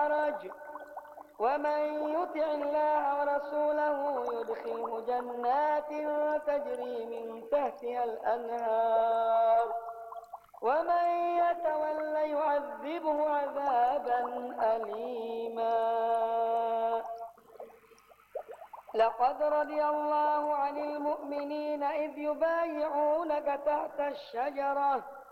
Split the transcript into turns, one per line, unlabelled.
حرج ومن يطع الله ورسوله يدخله جنات تجري من تحتها الأنهار ومن يتول يعذبه عذابا أليما. لقد رضي الله عن المؤمنين إذ يبايعونك تحت الشجرة